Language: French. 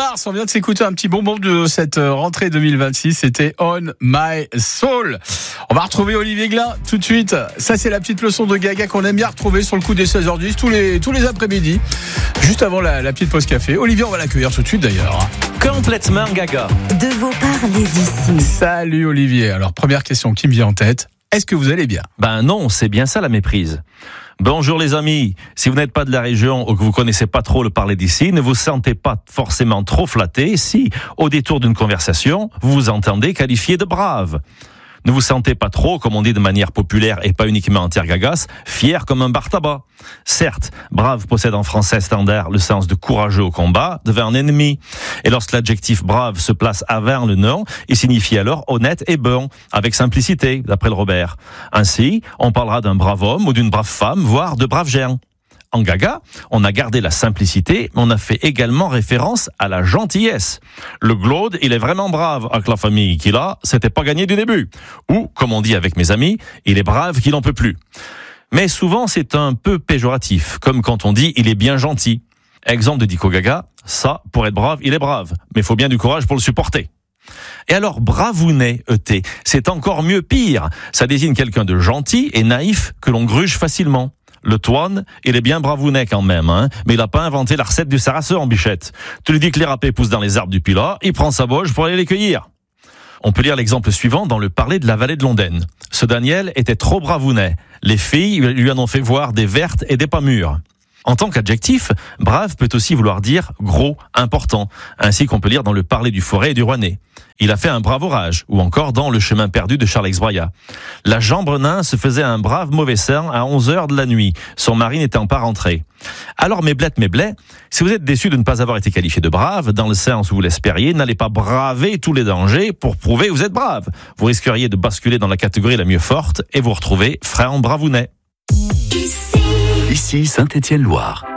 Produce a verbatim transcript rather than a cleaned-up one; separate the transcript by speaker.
Speaker 1: Mars, on vient de s'écouter un petit bonbon de cette rentrée deux mille vingt-six, c'était On My Soul. On va retrouver Olivier Glin tout de suite. Ça, c'est la petite leçon de Gaga qu'on aime bien retrouver sur le coup des seize heures dix tous les, tous les après-midi, juste avant la, la petite pause café. Olivier, on va l'accueillir tout de suite d'ailleurs.
Speaker 2: Complètement Gaga.
Speaker 3: De vos parler d'ici.
Speaker 1: Salut Olivier. Alors, première question qui me vient en tête. Est-ce que vous allez bien ?
Speaker 2: Ben non, c'est bien ça la méprise. Bonjour les amis, si vous n'êtes pas de la région ou que vous connaissez pas trop le parler d'ici, ne vous sentez pas forcément trop flatté si, au détour d'une conversation, vous vous entendez qualifié de brave. Ne vous sentez pas trop, comme on dit de manière populaire et pas uniquement en terre gagasse, fier comme un bar tabac. Certes, brave possède en français standard le sens de courageux au combat devant un ennemi. Et lorsque l'adjectif brave se place avant le nom, il signifie alors honnête et bon, avec simplicité, d'après le Robert. Ainsi, on parlera d'un brave homme ou d'une brave femme, voire de braves gens. En Gaga, on a gardé la simplicité, mais on a fait également référence à la gentillesse. Le Glaude, il est vraiment brave avec la famille qu'il a, c'était pas gagné du début. Ou, comme on dit avec mes amis, il est brave qu'il n'en peut plus. Mais souvent, c'est un peu péjoratif, comme quand on dit il est bien gentil. Exemple de Dico Gaga, ça, pour être brave, il est brave, mais il faut bien du courage pour le supporter. Et alors, bravounet, E T, c'est encore mieux pire. Ça désigne quelqu'un de gentil et naïf que l'on gruge facilement. Le Toine, il est bien bravounet quand même, hein, mais il a pas inventé la recette du sarrasin en bichette. Tu lui dis que les râpés poussent dans les arbres du Pilat, il prend sa boge pour aller les cueillir. On peut lire l'exemple suivant dans le Parler de la vallée de Londaine. Ce Daniel était trop bravounet. Les filles lui en ont fait voir des vertes et des pas mûres. En tant qu'adjectif, brave peut aussi vouloir dire gros, important, ainsi qu'on peut lire dans le Parler du Forêt et du Rouennais. Il a fait un brave orage, ou encore dans Le chemin perdu de Charles Exbraya. La Jambrenin se faisait un brave mauvais sang à onze heures de la nuit, son mari n'étant pas rentré. Alors mes blettes, mes blés, si vous êtes déçus de ne pas avoir été qualifié de brave, dans le sens où vous l'espériez, n'allez pas braver tous les dangers pour prouver que vous êtes brave. Vous risqueriez de basculer dans la catégorie la mieux forte et vous retrouver frère en bravounet.
Speaker 4: Ici Saint-Étienne-Loire.